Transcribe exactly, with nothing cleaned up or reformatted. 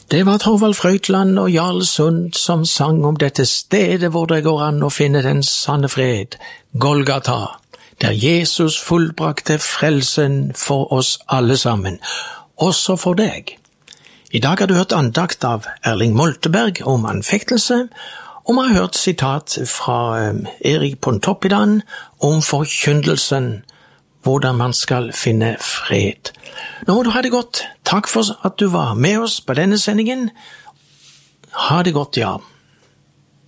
Det var Torvald Frøytland og Jarl Sund som sang om dette stedet hvor det går an å finne den sanne fred, Golgata, der Jesus fullbrakte frelsen for oss alle sammen, også for deg. I dag har du hørt andakt av Erling Molteberg om anfektelse, og vi har hørt sitat fra Erik Pontoppidan om forkyndelsen, hvordan man skal finne fred. Nå må du ha det godt. Takk for at du var med oss på denne sendingen. Ha det godt, ja.